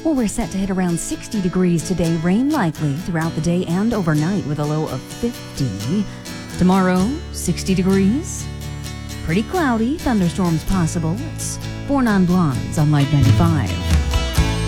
Well, we're set to hit around 60 degrees today. Rain likely throughout the day and overnight with a low of 50. Tomorrow, 60 degrees. Pretty cloudy, thunderstorms possible. It's 4 Non-Blondes on Light 95.